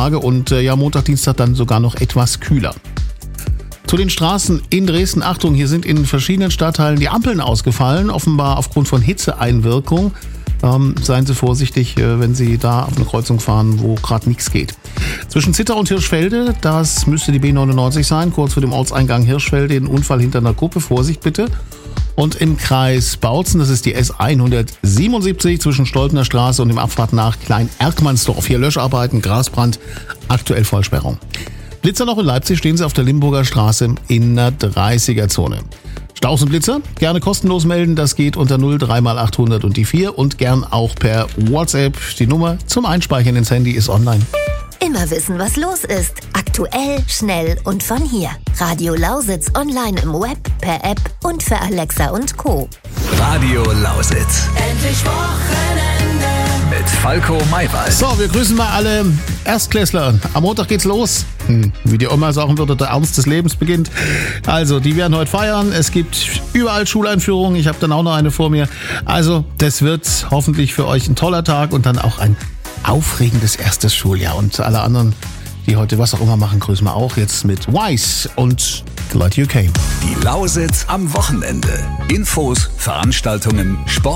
Tage und Montag, Dienstag dann sogar noch etwas kühler. Zu den Straßen in Dresden. Achtung, hier sind in verschiedenen Stadtteilen die Ampeln ausgefallen, offenbar aufgrund von Hitzeeinwirkung. Seien Sie vorsichtig, wenn Sie da auf eine Kreuzung fahren, wo gerade nichts geht. Zwischen Zittau und Hirschfelde, das müsste die B99 sein, kurz vor dem Ortseingang Hirschfelde, ein Unfall hinter einer Kuppe, Vorsicht bitte. Und im Kreis Bautzen, das ist die S177 zwischen Stolpener Straße und dem Abfahrt nach Klein-Erkmannsdorf. Hier Löscharbeiten, Grasbrand, aktuell Vollsperrung. Blitzer noch in Leipzig, stehen Sie auf der Limburger Straße in der 30er-Zone. Staus und Blitzer, gerne kostenlos melden, das geht unter 03 mal 800 und die 4 und gern auch per WhatsApp. Die Nummer zum Einspeichern ins Handy ist online. Immer wissen, was los ist. Aktuell, schnell und von hier. Radio Lausitz online im Web, per App und für Alexa und Co. Radio Lausitz. Endlich Wochenende. Mit Falco Maywald. So, wir grüßen mal alle Erstklässler. Am Montag geht's los. Wie die Oma sagen würde, der Ernst des Lebens beginnt. Also, die werden heute feiern. Es gibt überall Schuleinführungen. Ich habe dann auch noch eine vor mir. Also, das wird hoffentlich für euch ein toller Tag und dann auch ein aufregendes erstes Schuljahr. Und alle anderen, die heute was auch immer machen, grüßen wir auch jetzt mit Wise und Glad You Came. Die Lausitz am Wochenende. Infos, Veranstaltungen, Sport.